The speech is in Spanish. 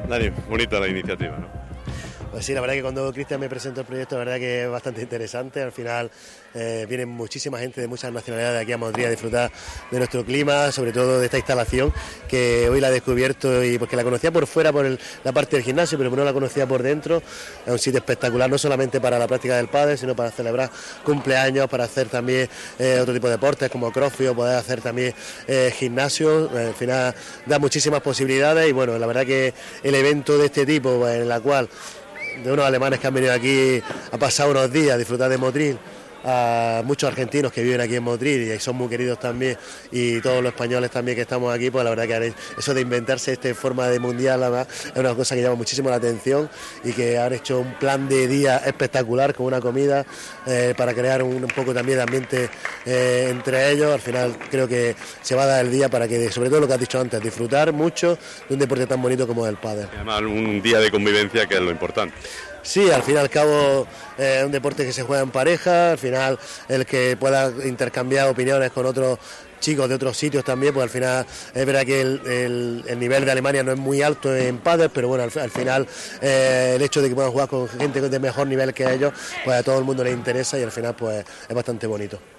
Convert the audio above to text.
Dani, bonita la iniciativa, ¿no? Pues sí, la verdad que cuando Cristian me presentó el proyecto, la verdad que es bastante interesante. Al final viene muchísima gente de muchas nacionalidades aquí a Madrid a disfrutar de nuestro clima, sobre todo de esta instalación, que hoy la he descubierto y porque la conocía por fuera, por la parte del gimnasio, pero no la conocía por dentro. Es un sitio espectacular, no solamente para la práctica del pádel, sino para celebrar cumpleaños, para hacer también otro tipo de deportes como crossfit, o poder hacer también gimnasio. Al final da muchísimas posibilidades y bueno, la verdad que el evento de este tipo, en la cual de unos alemanes que han venido aquí a pasar unos días a disfrutar de Motril, a muchos argentinos que viven aquí en Motril y son muy queridos también, y todos los españoles también que estamos aquí, pues la verdad que eso de inventarse esta forma de mundial además, es una cosa que llama muchísimo la atención, y que han hecho un plan de día espectacular con una comida para crear un poco también de ambiente entre ellos. Al final creo que se va a dar el día para que, sobre todo lo que has dicho antes, disfrutar mucho de un deporte tan bonito como el pádel. Además, un día de convivencia, que es lo importante. Sí, al fin y al cabo es un deporte que se juega en pareja, al final el que pueda intercambiar opiniones con otros chicos de otros sitios también, pues al final es verdad que el nivel de Alemania no es muy alto en pádel, pero bueno, al final el hecho de que puedan jugar con gente de mejor nivel que ellos, pues a todo el mundo les interesa y al final pues es bastante bonito.